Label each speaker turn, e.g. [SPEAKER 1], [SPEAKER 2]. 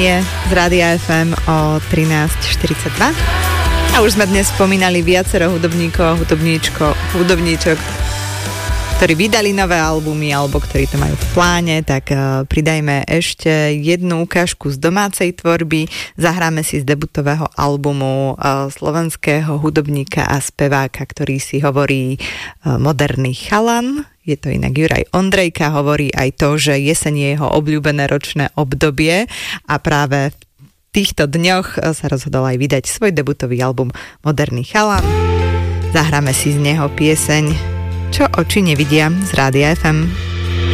[SPEAKER 1] Je z Rádia FM o 13:42. A už sme dnes spomínali viacero hudobníkov a hudobníčok, ktorí vydali nové albumy alebo ktorí to majú v pláne, tak pridajme ešte jednu ukážku z domácej tvorby. Zahráme si z debutového albumu slovenského hudobníka a speváka, ktorý si hovorí moderný chalan. Je to inak Juraj Ondrejka, hovorí aj to, že jeseň je jeho obľúbené ročné obdobie a práve v týchto dňoch sa rozhodol aj vydať svoj debutový album Moderný chalan. Zahráme si z neho pieseň Čo oči nevidia z Rádia FM.